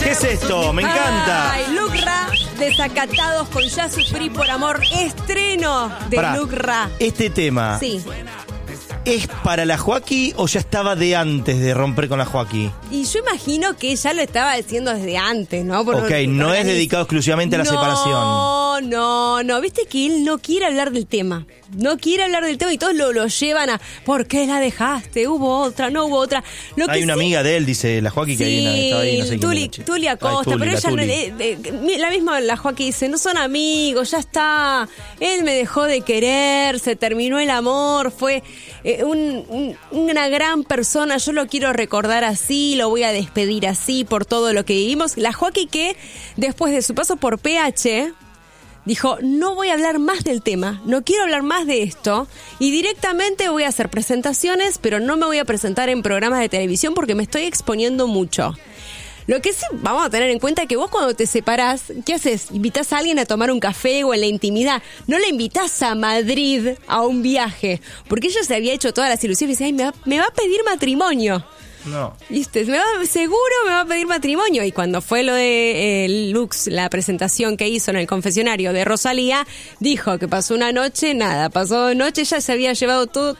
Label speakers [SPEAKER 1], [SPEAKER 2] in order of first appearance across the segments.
[SPEAKER 1] ¿Qué es esto? Me encanta.
[SPEAKER 2] Ay, Lucra, Desacatados con Ya Sufrí por Amor. Estreno de
[SPEAKER 1] Pará,
[SPEAKER 2] Lucra.
[SPEAKER 1] Este tema,
[SPEAKER 2] Sí.
[SPEAKER 1] ¿es para la Joaquí o ya estaba de antes de romper con la Joaquí?
[SPEAKER 2] Y yo imagino que ya lo estaba haciendo desde antes, ¿no?
[SPEAKER 1] Ok, no es dedicado exclusivamente a la separación.
[SPEAKER 2] No. Viste que él no quiere hablar del tema. No quiere hablar del tema y todos lo llevan a ¿por qué la dejaste? ¿Hubo otra? ¿No hubo otra?
[SPEAKER 1] Hay una amiga de él, dice la Joaquí, que estaba ahí, no sé quién.
[SPEAKER 2] Tuli Acosta, pero ella la misma la Joaquí dice, no son amigos, ya está. Él me dejó de querer, se terminó el amor, fue una gran persona, yo lo quiero recordar así, lo voy a despedir así por todo lo que vivimos. La Joaquí que después de su paso por PH dijo, no voy a hablar más del tema, no quiero hablar más de esto y directamente voy a hacer presentaciones, pero no me voy a presentar en programas de televisión porque me estoy exponiendo mucho. Lo que sí vamos a tener en cuenta es que vos cuando te separás, ¿qué haces? ¿Invitás a alguien a tomar un café o en la intimidad? No le invitás a Madrid a un viaje, porque ella se había hecho todas las ilusiones y decía, ay, me va a pedir matrimonio.
[SPEAKER 1] No.
[SPEAKER 2] ¿Viste? Seguro me va a pedir matrimonio. Y cuando fue lo de Lux, la presentación que hizo en el confesionario de Rosalía, dijo que pasó una noche, pasó 2 noches, ella se había llevado toda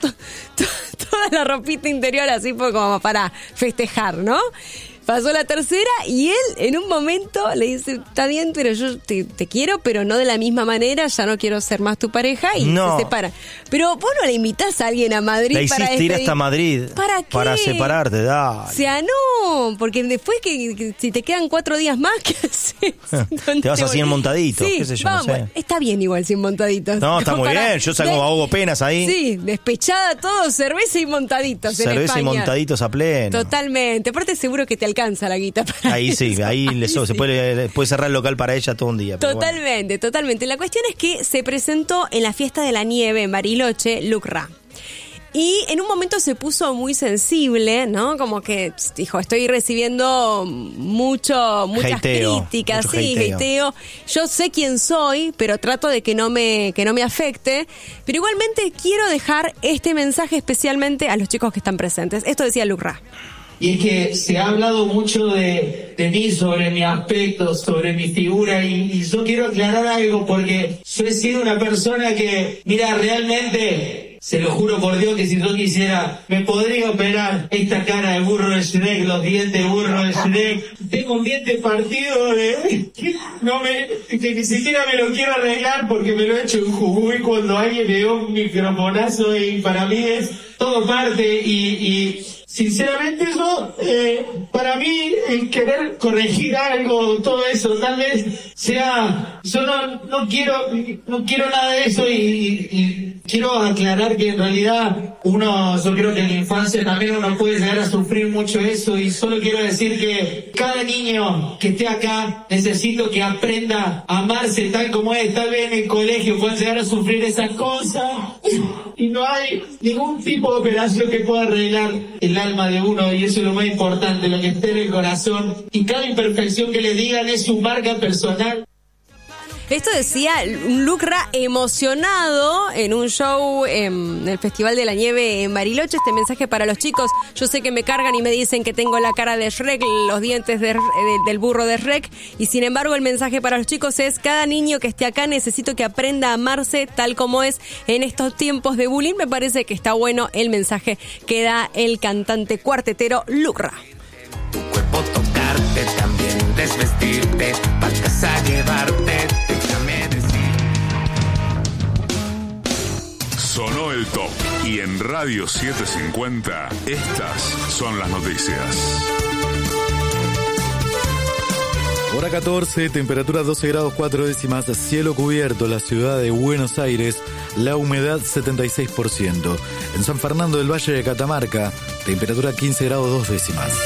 [SPEAKER 2] la ropita interior así como para festejar, ¿no? Pasó la tercera y él en un momento le dice, está bien, pero yo te quiero, pero no de la misma manera, ya no quiero ser más tu pareja y se separan. Pero vos no le invitás a alguien a Madrid
[SPEAKER 1] la
[SPEAKER 2] para
[SPEAKER 1] hiciste ir hasta Madrid.
[SPEAKER 2] ¿Para qué?
[SPEAKER 1] Para separarte, dale.
[SPEAKER 2] O sea, no, porque después que si te quedan 4 días más, ¿qué haces?
[SPEAKER 1] Te vas así en montaditos,
[SPEAKER 2] sí,
[SPEAKER 1] qué sé yo,
[SPEAKER 2] vamos,
[SPEAKER 1] no sé.
[SPEAKER 2] Está bien igual sin montaditos.
[SPEAKER 1] No, está muy bien, yo saco a Hugo Penas ahí.
[SPEAKER 2] Sí, despechada todo, cerveza y montaditos en España.
[SPEAKER 1] Cerveza y montaditos a pleno.
[SPEAKER 2] Totalmente, aparte seguro que te alcanza la guita para
[SPEAKER 1] ahí
[SPEAKER 2] eso.
[SPEAKER 1] Sí, ahí se puede cerrar el local para ella todo un día.
[SPEAKER 2] Totalmente, bueno. Totalmente. La cuestión es que se presentó en la fiesta de la nieve en Bariloche, Lucra. Y en un momento se puso muy sensible, ¿no? Como que dijo, estoy recibiendo muchas críticas, hateo. Yo sé quién soy, pero trato de que no me afecte. Pero igualmente quiero dejar este mensaje especialmente a los chicos que están presentes. Esto decía Lucra.
[SPEAKER 3] Y es que se ha hablado mucho de mí, sobre mi aspecto, sobre mi figura, y yo quiero aclarar algo, porque yo he sido una persona que, mira, realmente, se lo juro por Dios que si yo quisiera, me podría operar esta cara de burro de Shrek, los dientes de burro de Shrek. Tengo un diente partido que ni siquiera me lo quiero arreglar porque me lo he hecho en Jujuy cuando alguien me dio un microfonazo y para mí es todo parte y sinceramente yo, para mí, el querer corregir algo, todo eso, tal vez sea, yo no quiero nada de eso y quiero aclarar que en realidad yo creo que en la infancia también uno puede llegar a sufrir mucho eso y solo quiero decir que cada niño que esté acá necesito que aprenda a amarse tal como es. Tal vez en el colegio puedan llegar a sufrir esas cosas y no hay ningún tipo de operación que pueda arreglar el alma de uno y eso es lo más importante, lo que esté en el corazón y cada imperfección que le digan es su marca personal.
[SPEAKER 2] Esto decía un Lucra emocionado en un show en el Festival de la Nieve en Bariloche. Este mensaje para los chicos: yo sé que me cargan y me dicen que tengo la cara de Shrek, los dientes del burro de Shrek, y sin embargo el mensaje para los chicos es: cada niño que esté acá necesito que aprenda a amarse tal como es en estos tiempos de bullying. Me parece que está bueno el mensaje que da el cantante cuartetero Lucra.
[SPEAKER 4] Tu cuerpo tocarte, también desvestirte, para casa llevarte.
[SPEAKER 5] Sonó el top y en Radio 750 estas son las noticias.
[SPEAKER 6] Hora 14, temperatura 12 grados 4 décimas, cielo cubierto, la ciudad de Buenos Aires, la humedad 76%. En San Fernando del Valle de Catamarca, temperatura 15 grados 2 décimas.